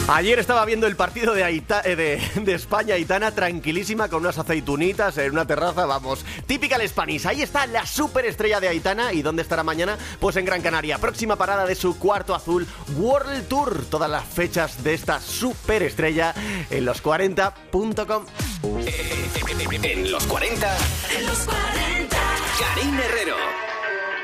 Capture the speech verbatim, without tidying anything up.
Ayer estaba viendo el partido de, Aita, eh, de, de España-Aitana tranquilísima con unas aceitunitas en una terraza, vamos, typical Spanish. Ahí está la superestrella de Aitana. ¿Y dónde estará mañana? Pues en Gran Canaria. Próxima parada de su Cuarto Azul World Tour. Todas las fechas de esta superestrella en los cuarenta punto com. En los cuarenta. En los cuarenta. Karina Herrero.